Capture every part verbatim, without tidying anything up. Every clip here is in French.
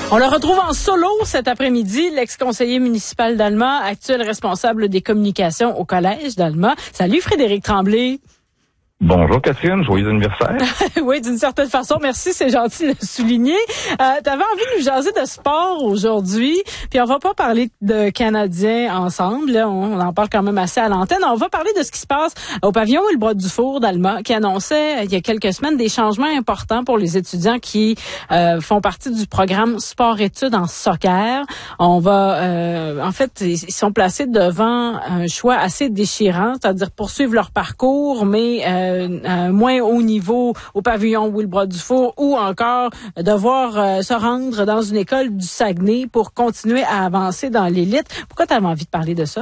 On le retrouve en solo cet après-midi, l'ex-conseiller municipal d'Alma, actuel responsable des communications au collège d'Alma. Salut Frédéric Tremblay. Bonjour Catherine, joyeux anniversaire. Oui, d'une certaine façon, merci, c'est gentil de le souligner. Euh, t'avais envie de nous jaser de sport aujourd'hui, puis on va pas parler de Canadiens ensemble, là, on, on en parle quand même assez à l'antenne. On va parler de ce qui se passe au pavillon Willebrodt-Dufour d'Alma, qui annonçait euh, il y a quelques semaines des changements importants pour les étudiants qui euh, font partie du programme sport-études en soccer. On va, euh, en fait, ils sont placés devant un choix assez déchirant, c'est-à-dire poursuivre leur parcours, mais euh, Euh, moins haut niveau au pavillon Willebrodt-Dufour ou encore devoir euh, se rendre dans une école du Saguenay pour continuer à avancer dans l'élite. Pourquoi tu avais envie de parler de ça?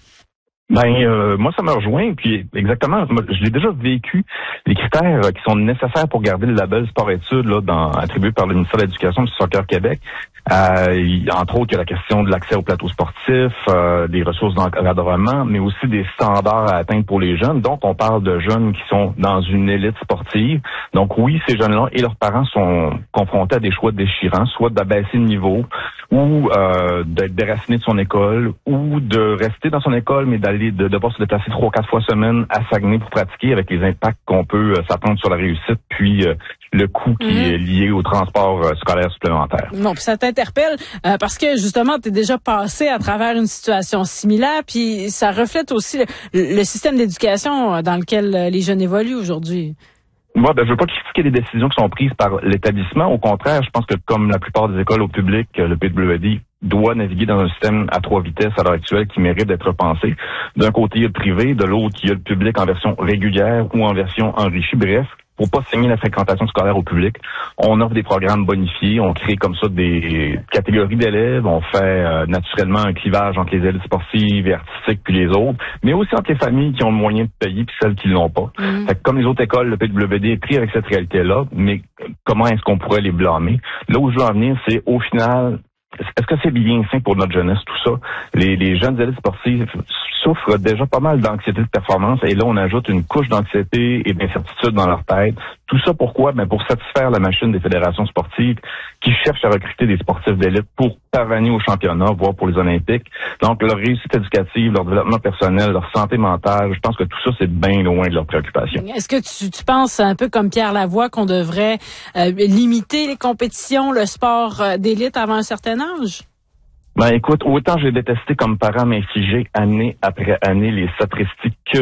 Ben euh, moi ça me rejoint, puis exactement, je l'ai déjà vécu, les critères qui sont nécessaires pour garder le label sport-études là, dans, attribué par le ministère de l'Éducation du Soccer Québec. Euh, il, entre autres, il y a la question de l'accès au plateau sportif, euh, des ressources d'encadrement, mais aussi des standards à atteindre pour les jeunes. Donc, on parle de jeunes qui sont dans une élite sportive. Donc, oui, ces jeunes-là et leurs parents sont confrontés à des choix déchirants, soit d'abaisser le niveau, ou euh, d'être déraciné de son école, ou de rester dans son école, mais d'aller de devoir se déplacer trois, quatre fois semaine à Saguenay pour pratiquer, avec les impacts qu'on peut euh, s'attendre sur la réussite, puis euh, le coût qui mmh. est lié au transport euh, scolaire supplémentaire. Non, puis ça t'interpelle euh, parce que justement, tu es déjà passé à travers une situation similaire, puis ça reflète aussi le, le système d'éducation dans lequel les jeunes évoluent aujourd'hui. Moi, ben, je veux pas critiquer les décisions qui sont prises par l'établissement. Au contraire, je pense que comme la plupart des écoles au public, le P W D doit naviguer dans un système à trois vitesses à l'heure actuelle qui mérite d'être repensé. D'un côté, il y a le privé, de l'autre, il y a le public en version régulière ou en version enrichie. Bref, pour pas saigner la fréquentation scolaire au public, on offre des programmes bonifiés, on crée comme ça des catégories d'élèves, on fait euh, naturellement un clivage entre les élites sportives et artistiques puis les autres, mais aussi entre les familles qui ont le moyen de payer puis celles qui l'ont pas. Mmh. Fait que comme les autres écoles, le P W D est pris avec cette réalité-là, mais comment est-ce qu'on pourrait les blâmer? Là où je veux en venir, c'est au final, est-ce que c'est bien sain pour notre jeunesse, tout ça? Les, les jeunes élites sportives souffrent déjà pas mal d'anxiété de performance et là, on ajoute une couche d'anxiété et d'incertitude dans leur tête. Tout ça pourquoi? Ben pour satisfaire la machine des fédérations sportives qui cherchent à recruter des sportifs d'élite pour parvenir au championnat, voire pour les Olympiques. Donc, leur réussite éducative, leur développement personnel, leur santé mentale, je pense que tout ça, c'est bien loin de leurs préoccupations. Est-ce que tu, tu penses un peu comme Pierre Lavoie qu'on devrait euh, limiter les compétitions, le sport euh, d'élite avant un certain âge? Ben écoute, autant j'ai détesté comme parent m'infliger année après année les sapristiques que